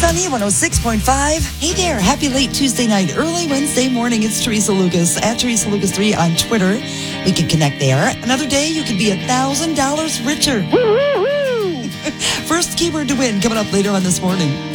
Sunny 106.5. Hey there. Happy late Tuesday night, early Wednesday morning. It's Teresa Lucas at Teresa Lucas 3 on Twitter. We can connect there. Another day, you could be $1,000 richer. First keyword to win coming up later on this morning.